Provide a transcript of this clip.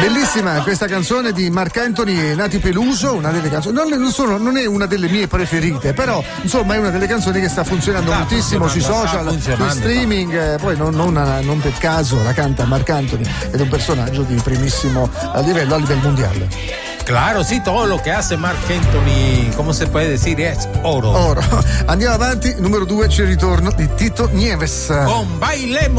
Bellissima questa canzone di Marc Anthony e Nati Peluso, una delle canzoni, non è una delle mie preferite, però insomma è una delle canzoni che sta funzionando moltissimo sui social, sui streaming, poi non per caso la canta Marc Anthony ed è un personaggio di primissimo livello a livello mondiale. Claro, sí, todo lo que hace Marc Anthony, ¿cómo se puede decir? Es oro. Andiamo avanti, numero 2 c'è il ritorno di Tito Nieves. Con Bailemos.